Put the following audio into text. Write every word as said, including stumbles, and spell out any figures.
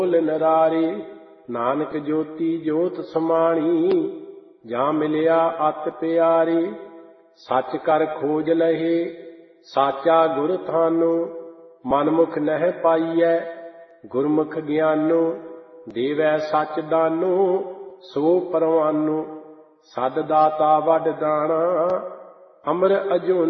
ਨਰਾਰੇ। ਨਾਨਕ ਜੋਤੀ ਜੋਤ ਸਮਾਣੀ, ਜਾਂ ਮਿਲਿਆ ਅਤ ਪਿਆਰੇ। ਸੱਚ ਕਰ ਖੋਜ ਲਹੇ ਸਾਚਾ ਗੁਰ ਥਾਨੋ, ਮਨਮੁਖ ਨਹਿ ਪਾਈਐ ਗੁਰਮੁਖ ਗਿਆਨੋ। ਦੇਵੈ ਸੱਚ ਦਾਨੋ ਸੋ ਪਰਵਾਨੋ, ਸਦ ਦਾਤਾ ਵੱਡ ਦਾਣਾ ਅਮਰ ਅਜੂਨੀ।